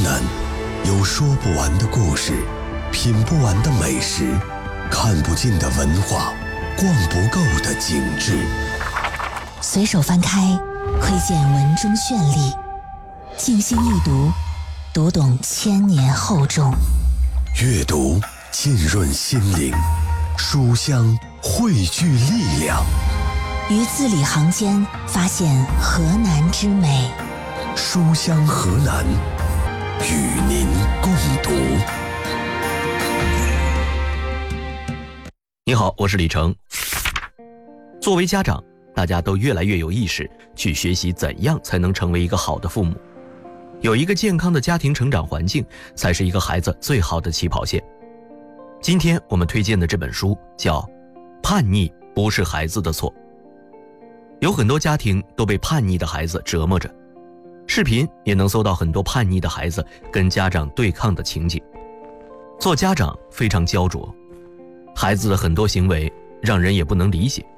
南，有说不完的故事，品不完的美食，看不尽的文化，逛不够的景致。 随手翻开，窥见文中绚丽；静心一读，读懂千年厚重。 阅读浸润心灵，书香汇聚力量。 于字里行间发现河南之美。 书香河南，与您共读。 你好，我是李成。作为家长，大家都越来越有意识去学习怎样才能成为一个好的父母。有一个健康的家庭成长环境，才是一个孩子最好的起跑线。今天我们推荐的这本书叫《叛逆不是孩子的错》。有很多家庭都被叛逆的孩子折磨着，视频也能搜到很多叛逆的孩子跟家长对抗的情景。做家长非常焦灼，孩子的很多行为让人也不能理解。